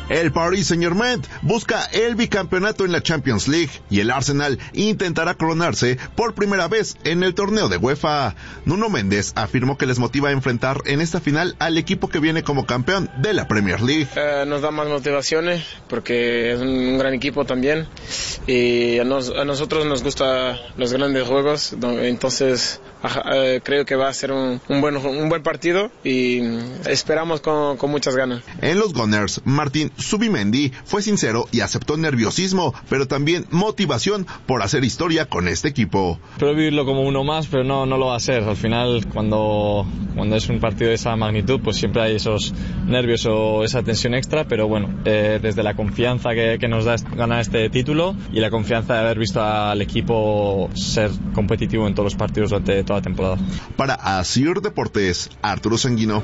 El Paris Saint-Germain busca el bicampeonato en la Champions League y el Arsenal intentará coronarse por primera vez en el torneo de UEFA. Nuno Méndez afirmó que les motiva a enfrentar en esta final al equipo que viene como campeón de la Premier League. Nos da más motivaciones porque es un gran equipo también y a nosotros nos gustan los grandes juegos, entonces creo que va a ser un buen partido y esperamos con muchas ganas. En los Gunners, Martín Zubimendi fue sincero y aceptó nerviosismo, pero también motivación por hacer historia con este equipo. Espero vivirlo como uno más, pero no lo va a ser. Al final, cuando es un partido de esa magnitud, pues siempre hay esos nervios o esa tensión extra, pero bueno, desde la confianza que nos da ganar este título y la confianza de haber visto al equipo ser competitivo en todos los partidos durante toda la temporada. Para Asir Deportes, Arturo Sanguino.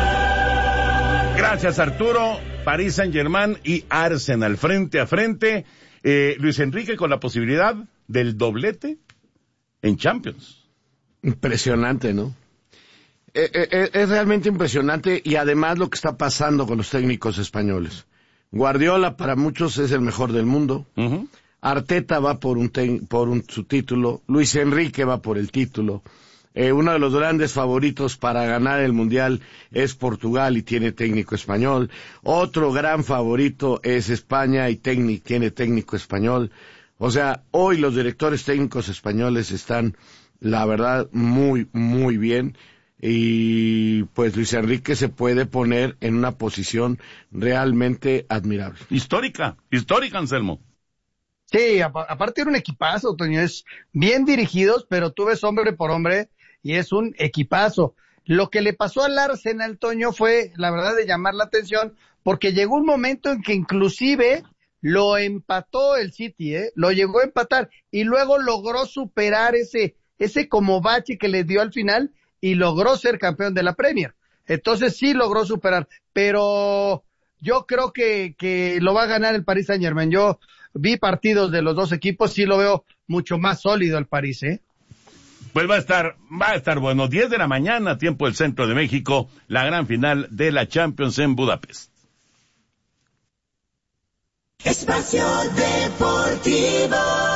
Gracias, Arturo. Paris Saint-Germain y Arsenal frente a frente. Luis Enrique con la posibilidad del doblete en Champions. Impresionante, ¿no? Es realmente impresionante, y además lo que está pasando con los técnicos españoles. Guardiola para muchos es el mejor del mundo. Uh-huh. Arteta va por su título. Luis Enrique va por el título. Uno de los grandes favoritos para ganar el Mundial es Portugal y tiene técnico español. Otro gran favorito es España y tiene técnico español. O sea, hoy los directores técnicos españoles están, la verdad, muy, muy bien. Y pues Luis Enrique se puede poner en una posición realmente admirable. Histórica, Anselmo. Sí, aparte era un equipazo, Toño, es bien dirigidos, pero tú ves hombre por hombre y es un equipazo. Lo que le pasó al Arsenal, Toño, fue la verdad de llamar la atención, porque llegó un momento en que inclusive lo empató el City, lo llegó a empatar y luego logró superar ese como bache que le dio al final y logró ser campeón de la Premier. Entonces sí logró superar, pero yo creo que lo va a ganar el Paris Saint-Germain. Yo vi partidos de los dos equipos, sí lo veo mucho más sólido el París, Pues va a estar bueno. 10 de la mañana, tiempo del centro de México, la gran final de la Champions en Budapest. Espacio Deportivo.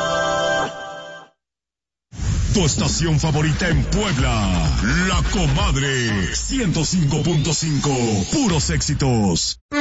Tu estación favorita en Puebla, La Comadre, 105.5, puros éxitos.